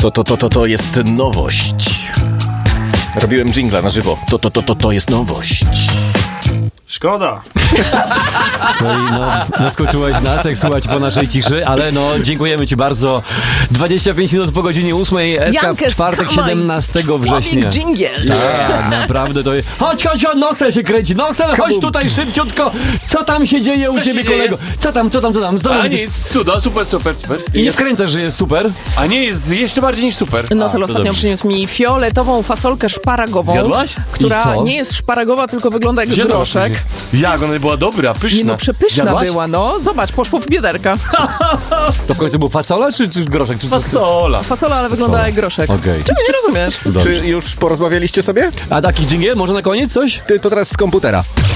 To jest nowość. Robiłem dżingla na żywo. To jest nowość. Szkoda. Naskoczyłeś nas, jak słuchać po naszej ciszy, ale dziękujemy ci bardzo. 25 minut po godzinie 8, SK w czwartek, 17 września. Dżingiel. Tak, naprawdę to jest... Chodź, nosem się kręci, chodź tutaj szybciutko. Co tam się dzieje u ciebie, kolego? Co tam? A nie, jest cudo, super. I nie wkręcasz, że jest super? A nie, jest jeszcze bardziej niż super. Nosel ostatnio przyniósł mi fioletową fasolkę szparagową. Zjadłaś? Która nie jest szparagowa, tylko wygląda jak groszek. Jak ona była dobra, pyszna. Przepyszna Zjadłaś? była, Zobacz, poszło w biederka. To w końcu był fasola czy groszek? Fasola. Fasola, ale wygląda jak groszek. Okej. Czego nie rozumiesz? Czy już porozmawialiście sobie? A taki dżingiel? Może na koniec coś? To teraz z komputera.